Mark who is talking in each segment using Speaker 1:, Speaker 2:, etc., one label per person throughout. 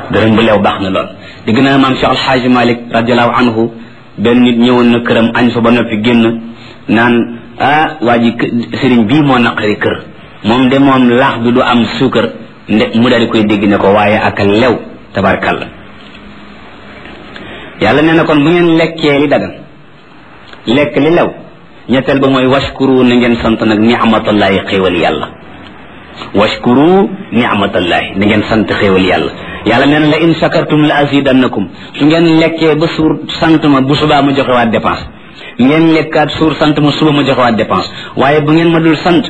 Speaker 1: dërëm bu leew baax na lool digg naa maam Cheikh Alxaaji Malik radiallahu anhu benn nit ñëwoon na këram añ fa ba noppi génn naan waa ji sëriñ bii moo naqari kër moom de moom laax bi du am suukar mu daal di koy dégg ne ko waaye ak lew tabarkalla yàlla nee na kon bu ngeen lekkee li dagan lekk li lew ñetteel ba mooy washkuru na ngeen sant nag ni'matallahi xéewal yàlla washkuru ni'matallahi na ngeen sant xéewal yàlla yàlla nee na la in shakartum la azidannakum su ngeen lekkee ba suur sant ma bu subaa ma joxewaat dépense ngeen lekkaat suur sant ma suba ma joxewaat dépense waaye bu ngeen ma dul sant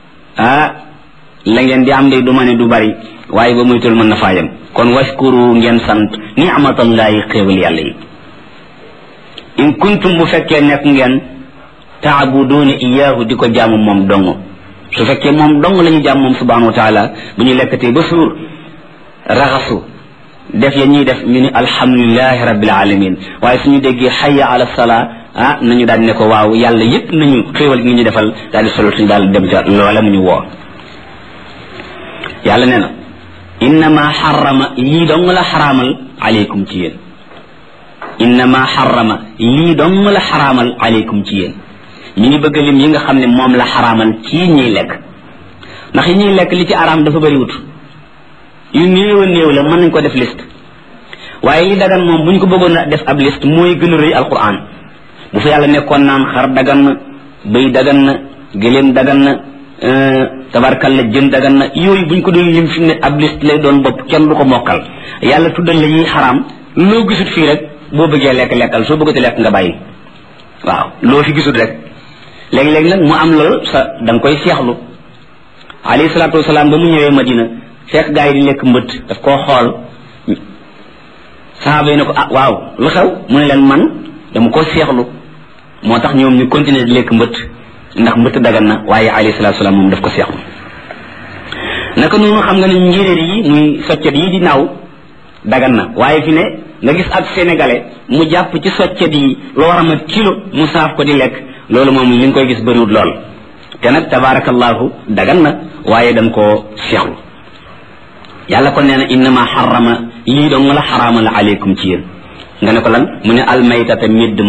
Speaker 1: la ngeen di am de du ma ne du bari waaye ba muytul mën na faa yem kon washkuru ngeen sant ni'matallahi xéewal yàlla yi in kuntum bu fekkee nekk ngeen taabuduuna iyaahu di ko jaamu moom dong su fekkee moom dong la ñu jaam moom subhanahu wa taala bu ñu lekkatee ba suur raxasu def ya ñuy def ñu ni alhamdulilahi rabbil alamin waaye suñu déggee hayya ala salaa nañu daal ne ko waaw yàlla yépp nañu xéewal gi ñu defal daal di solo suñu daal dem ca loola mu ñu woo yàlla nee na innama xarama lii dong la xaraamal aleykum ci yéen innama xarama lii dong la xaraamal aleykum ci yéen ñu ngi bëgg lim yi nga xam ne moom la xaraamal ci ñuy lekk ndax yi ñuy lekk li ci araam dafa bëri wut yu néew a néew la mën nañ ko def liste waaye li dagan moom bu ñu ko bëggoon a def ab liste mooy gën a rëy alquran bu fa yàlla nekkoon naan xar dagan na bëy dagan na gëléem dagan na tabarkalla jën dagan na yooyu buñ ko doon lim fi ne ab liste lay doon bopp kenn du ko mokkal yàlla tuddal la yi xaraam loo gisut fii rek boo bëggee lekk lekkal soo bëggati lekk nga bàyyi waaw loo fi gisut rek léegi-léegi nag mu am loolu sa da nga koy seexlu alayhi salaatu wasalaam ba mu ñëwee Madina fekk gaa yi di lekk mbëtt daf koo xool sahaaba yi ne ko waaw lu xew mu ne leen man dama ko seexlu moo tax ñoom ñu continuer di lekk mbëtt ndax mbëtt dagan na waaye alayhi salaatu wasalaam moom daf ko seexlu naka noonu xam nga ne njéeréer yi muy soccet yi di naaw dagan na waaye fi ne nga gis ab sénégalais mu jàpp ci soccet yi lu war a mat kilo mu saaf ko di lekk loolu moom li nga koy gis bëriwut lool te nag tabarakallahu dagan na waaye dañ koo seexlu yàlla kon nee na innama xarama lii dong la xaraamal aleykum ci yéen nga ne ko lan mu ne almaytata médd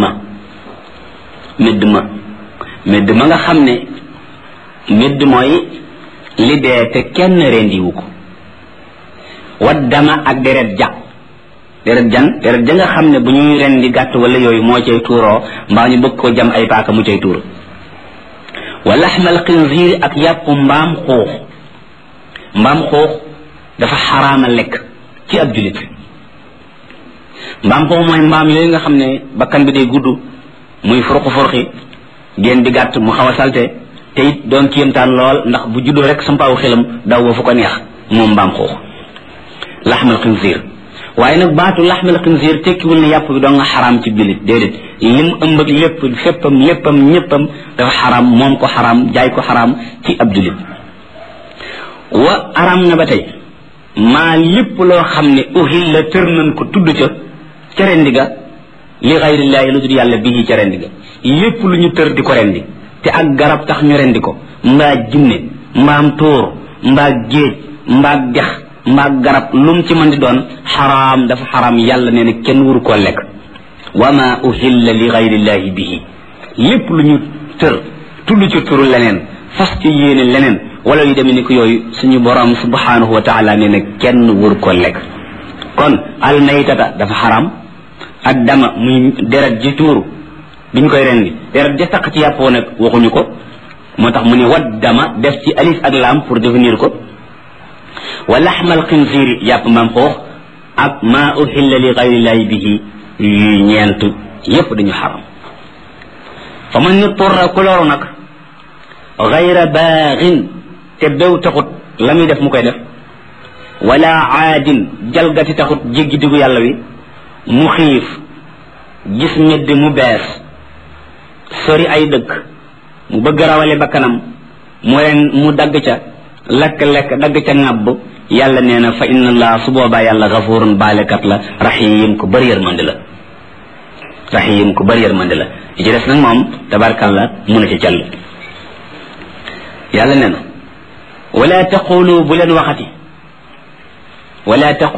Speaker 1: ma nga xam ne médd mooy li dee te kenn rendiwu ko waddama ak deret ja nga xam ne bu ñuy rendi gàtt wala yooyu moo cay tuuroo mbaa ñu bëgg ko jam ay paaka mu cay tuuro wa laxmal xinziir ak yàpp mbaam xuux dafa xaraama lekk ci ab julit mbaam xuux mooy mbaam yooyu nga xam ne bakkan bi day gudd muy furqi génn di gàtt mu xaw a salte te it doon kéemtaan lool ndax bu juddoo rek sampaawu xelam daw wa fu ko neex moom mbaam xuux laxmal xinziir waaye nag baatu laxmal xinziir tekkiwul ne yàpp bi doo nga xaraam ci jullit déedéet lim ëmb ak lépp féppam léppam ñéppam dafa xaraam moom ko xaraam jaay ko xaraam ci ab jullit wa araam na ba tey maa lépp loo xam ne uhil la tër nañ ko tudd ca rendi ga li xayrillaahi lu dul yàlla bii ca rendi ga lépp lu ñu tër di ko rendi te ak garab tax ñu rendi ko mbaa jinne mbaam tóor mbaa géej mbaa dex mbaa garab lum ci mën di doon xaraam dafa xaraam yàlla nee na kenn waru koo lekk wa ma uhilla li xayrillaahi bihi lépp lu ñu tër tudd ci turu leneen fas ci yéene leneen wala yu demee ni ko yooyu suñu borom subhanahu wa taala nee na kenn waru koo lekk kon almaytata dafa xaraam ak dama muy deret ji tuuru biñ koy rendi deret ja taq ci yàppoo nag waxuñu ko moo tax mu ne wat dama def ci alif ak laam pour définir ko wa laxmal xinziiri yàpp mbaam xoox ak maa uhilla li gayrillahi bihi yu ñeent yépp dañu xaram fa man ñu turra ku loru nag gayra baaxin te bew taxut la muy def mu koy def wala aadin jalgati taxut jéggi diggu yàlla wi mu xiif gis medd mu bees sori ay dëkk mu bëgg rawale bakkanam mu dagg ca lekk dagg ca ŋàbb yàlla nee na fa inna allah su boobaa yàlla gafurun baalekat la rahim ku bëri yërmande la ci des nag moom tabarkalla mun a ci call yàlla nee na wala taqulu bu leen waxati